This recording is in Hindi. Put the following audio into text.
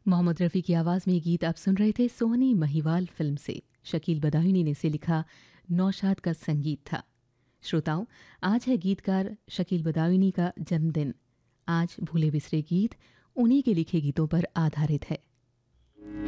मोहम्मद रफ़ी की आवाज़ में ये गीत आप सुन रहे थे सोहनी महिवाल फिल्म से। शकील बदायूनी ने इसे लिखा, नौशाद का संगीत था। श्रोताओं, आज है गीतकार शकील बदायूनी का जन्मदिन। आज भूले बिसरे गीत उन्हीं के लिखे गीतों पर आधारित है।